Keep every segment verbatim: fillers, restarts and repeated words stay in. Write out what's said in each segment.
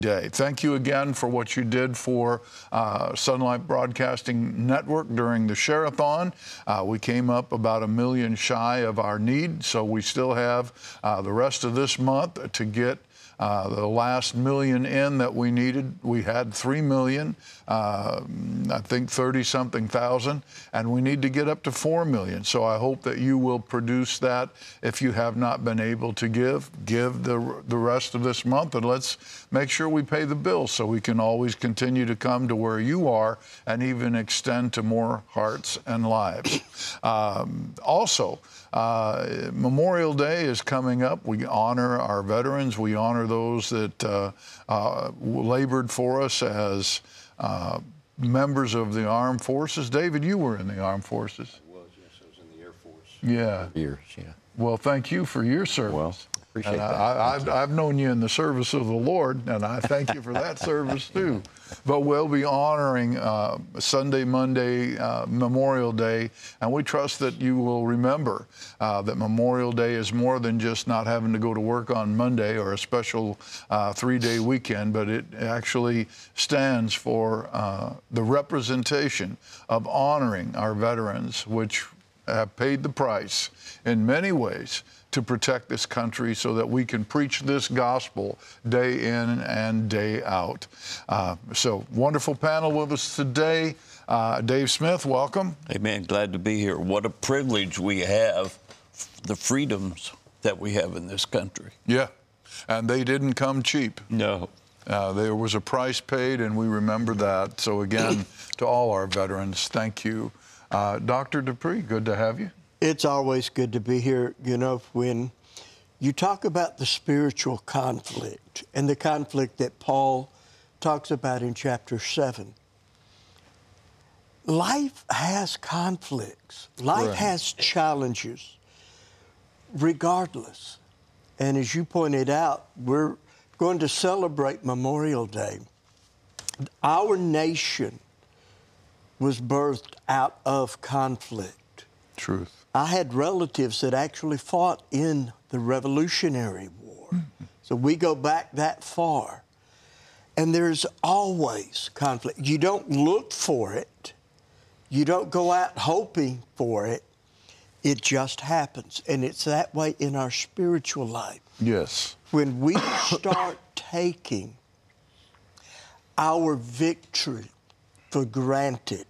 Day. Thank you again for what you did for uh, Sunlight Broadcasting Network during the Share-a-thon. Uh, we came up about a million shy of our need, so we still have uh, the rest of this month to get Uh, the last million in that we needed. We had three million, uh, I think thirty something thousand, and we need to get up to four million. So I hope that you will produce that. If you have not been able to give, give the, the rest of this month, and let's make sure we pay the bills so we can always continue to come to where you are and even extend to more hearts and lives. Um, also, Uh, Memorial Day is coming up. We honor our veterans. We honor those that uh, uh, labored for us as uh, members of the armed forces. David, you were in the armed forces. I was, yes. I was in the Air Force. Yeah. Years, yeah. Well, thank you for your service. Well, appreciate and that. I, I've, I've known you in the service of the Lord, and I thank you for that service too. But we'll be honoring uh, Sunday, Monday, uh, Memorial Day, and we trust that you will remember uh, that Memorial Day is more than just not having to go to work on Monday or a special uh, three-day weekend, but it actually stands for uh, the representation of honoring our veterans, which have paid the price in many ways to protect this country so that we can preach this gospel day in and day out. Uh, so, wonderful panel with us today. Uh, Dave Smith, welcome. Amen. Glad to be here. What a privilege we have, the freedoms that we have in this country. Yeah, and they didn't come cheap. No. Uh, there was a price paid, and we remember that. So, again, to all our veterans, thank you. Uh, Doctor Dupree, good to have you. It's always good to be here. You know, when you talk about the spiritual conflict and the conflict that Paul talks about in chapter seven, life has conflicts. Life Right. has challenges, regardless. And as you pointed out, we're going to celebrate Memorial Day. Our nation was birthed out of conflict. Truth. I had relatives that actually fought in the Revolutionary War. Mm-hmm. So we go back that far. And there's always conflict. You don't look for it. You don't go out hoping for it. It just happens. And it's that way in our spiritual life. Yes. When we start taking our victory for granted,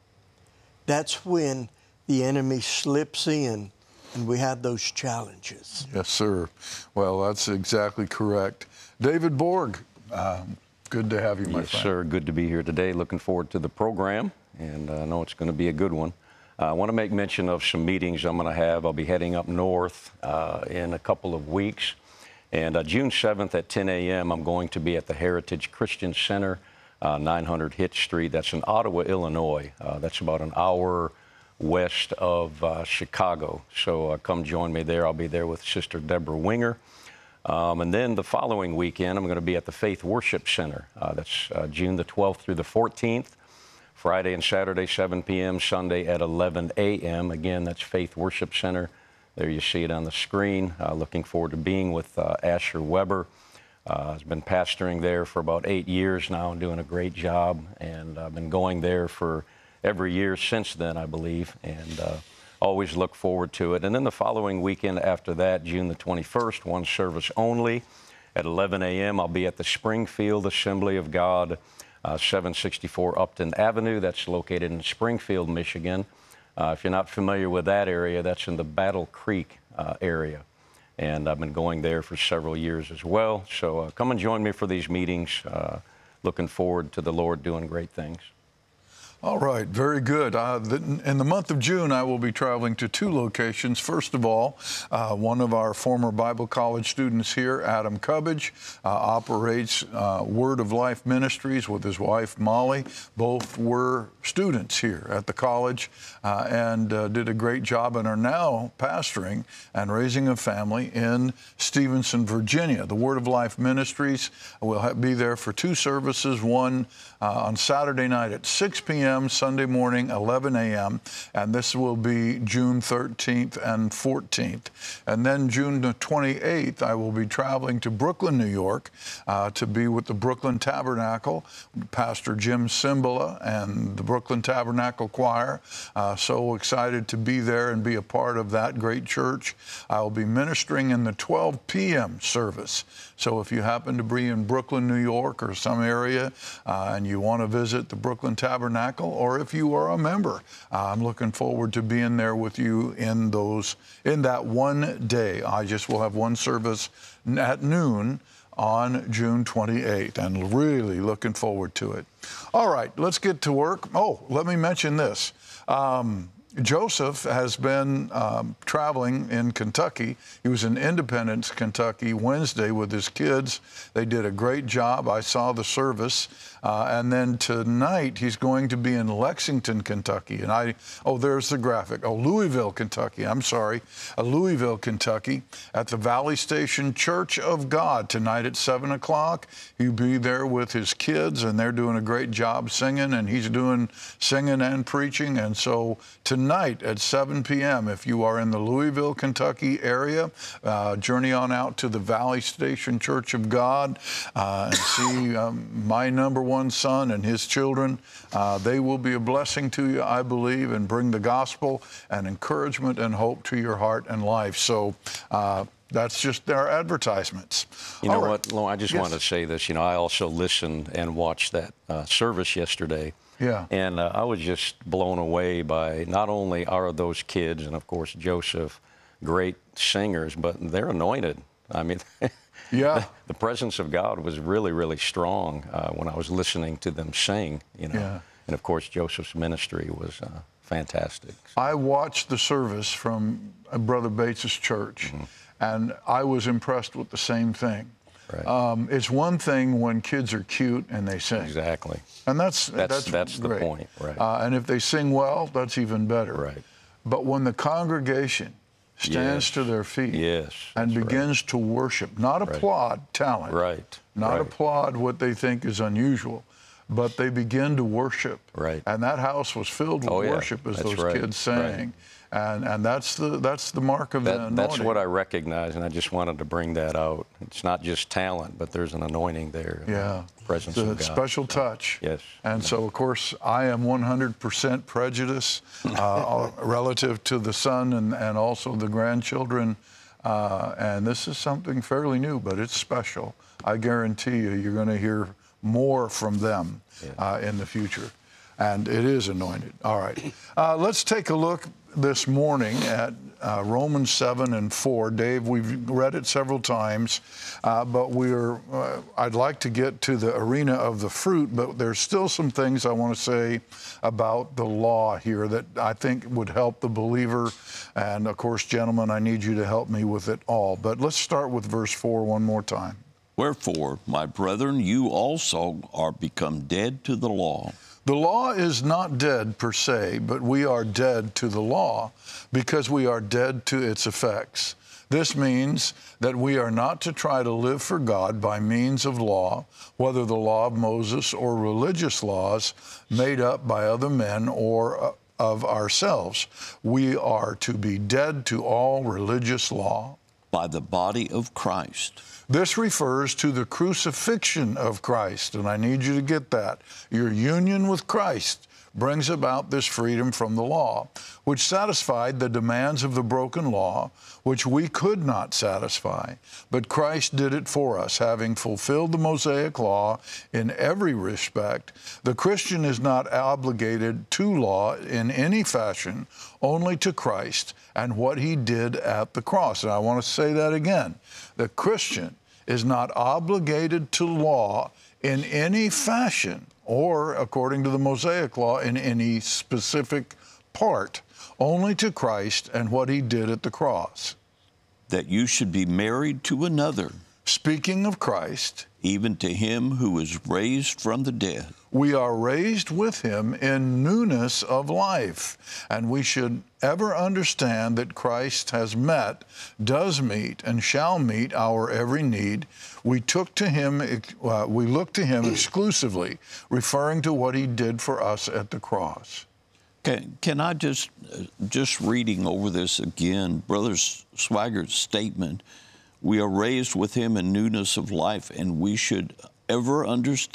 that's when the enemy slips in and we have those challenges. Yes, sir. Well, that's exactly correct. David Borg, um, good to have you, my yes, friend. sir. Good to be here today. Looking forward to the program, and I know it's going to be a good one. Uh, I want to make mention of some meetings I'm going to have. I'll be heading up north uh, in a couple of weeks. And uh, June seventh at ten a.m., I'm going to be at the Heritage Christian Center, uh, nine hundred Hitch Street. That's in Ottawa, Illinois. Uh, that's about an hour west of uh, Chicago. So uh, come join me there. I'll be there with Sister Deborah Winger. Um, and then the following weekend, I'm going to be at the Faith Worship Center. Uh, that's uh, June the twelfth through the fourteenth, Friday and Saturday, seven p.m., Sunday at eleven a.m. Again, that's Faith Worship Center. There you see it on the screen. Uh, looking forward to being with uh, Asher Weber. Uh, I've been pastoring there for about eight years now and doing a great job. And I've been going there for every year since then, I believe, and uh, always look forward to it. And then the following weekend after that, June the twenty-first, one service only at eleven a.m. I'll be at the Springfield Assembly of God, uh, seven sixty-four Upton Avenue. That's located in Springfield, Michigan. Uh, if you're not familiar with that area, that's in the Battle Creek uh, area. And I've been going there for several years as well. So uh, come and join me for these meetings. Uh, looking forward to the Lord doing great things. All right, very good. Uh, the, in the month of June, I will be traveling to two locations. First of all, uh, one of our former Bible college students here, Adam Cubbage, uh, operates uh, Word of Life Ministries with his wife, Molly. Both were students here at the college uh, and uh, did a great job and are now pastoring and raising a family in Stevenson, Virginia. The Word of Life Ministries will ha- be there for two services, one uh, on Saturday night at six p.m. m, Sunday morning, eleven a m, and this will be June thirteenth and fourteenth. And then June the twenty-eighth, I will be traveling to Brooklyn, New York, uh, to be with the Brooklyn Tabernacle, Pastor Jim Cymbala and the Brooklyn Tabernacle Choir. Uh, so excited to be there and be a part of that great church. I will be ministering in the twelve p m service. So if you happen to be in Brooklyn, New York or some area uh, and you want to visit the Brooklyn Tabernacle, or if you are a member, uh, I'm looking forward to being there with you in those in that one day. I just will have one service at noon on June twenty-eighth, and really looking forward to it. All right, let's get to work. Oh, let me mention this. Um, Joseph has been um, traveling in Kentucky. He was in Independence, Kentucky, Wednesday with his kids. They did a great job. I saw the service. Uh, and then tonight, he's going to be in Lexington, Kentucky. And I, oh, there's the graphic. Oh, Louisville, Kentucky. I'm sorry. Uh, Louisville, Kentucky, at the Valley Station Church of God tonight at seven o'clock. He'll be there with his kids, and they're doing a great job singing, and he's doing singing and preaching. And so tonight at seven p m, if you are in the Louisville, Kentucky area, uh, journey on out to the Valley Station Church of God uh, and see um, my number one son and his children. Uh, they will be a blessing to you, I believe, and bring the gospel and encouragement and hope to your heart and life. So uh, that's just our advertisements. You know All right. what, Lo, I just Yes. want to say this. You know, I also listened and watched that uh, service yesterday. Yeah. And uh, I was just blown away by not only are those kids and, of course, Joseph, great singers, but they're anointed. I mean, Yeah. the presence of God was really, really strong uh, when I was listening to them sing, you know. Yeah. And, of course, Joseph's ministry was uh, fantastic. I watched the service from uh, Brother Bates's church, Mm-hmm. and I was impressed with the same thing. Right. Um, it's one thing when kids are cute and they sing. Exactly. And that's That's- that's, that's the great. point, right. Uh, and if they sing well, that's even better. Right. But when the congregation stands Yes. to their feet Yes, and that's right. begins to worship, not applaud talent, Right, not right. applaud what they think is unusual, but they begin to worship. Right. And that house was filled with Oh, yeah. worship as That's those right, kids sang. right. And and that's the that's the mark of the That, anointing. that's what I recognize, and I just wanted to bring that out. It's not just talent, but there's an anointing there. Yeah. Presence the of God. special touch. Yes. And so, of course, I am one hundred percent prejudice uh, relative to the son and, and also the grandchildren. Uh, and this is something fairly new, but it's special. I guarantee you, you're going to hear more from them uh, in the future. And it is anointed. All right. Uh, let's take a look this morning at uh, Romans seven and four. Dave, we've read it several times, uh, but we're, uh, I'd like to get to the arena of the fruit, but there's still some things I want to say about the law here that I think would help the believer. And of course, gentlemen, I need you to help me with it all. But let's start with verse four one more time. Wherefore, my brethren, you also are become dead to the law. The law is not dead per se, but we are dead to the law because we are dead to its effects. This means that we are not to try to live for God by means of law, whether the law of Moses or religious laws made up by other men or of ourselves. We are to be dead to all religious law. By the body of Christ. This refers to the crucifixion of Christ, and I need you to get that. Your union with Christ brings about this freedom from the law, which satisfied the demands of the broken law, which we could not satisfy. But Christ did it for us, having fulfilled the Mosaic law in every respect. The Christian is not obligated to law in any fashion, only to Christ and what he did at the cross. And I want to say that again. The Christian is not obligated to law in any fashion, or according to the Mosaic law, in any specific part, only to Christ and what he did at the cross. That you should be married to another, Speaking of Christ, even to him who was raised from the dead. we are raised with him in newness of life. And we should ever understand that Christ has met, does meet, and shall meet our every need. We took to him, uh, we look to him exclusively, referring to what he did for us at the cross. Can, can I just, uh, just reading over this again, Brother Swiggert's statement, we are raised with him in newness of life, and we should ever understand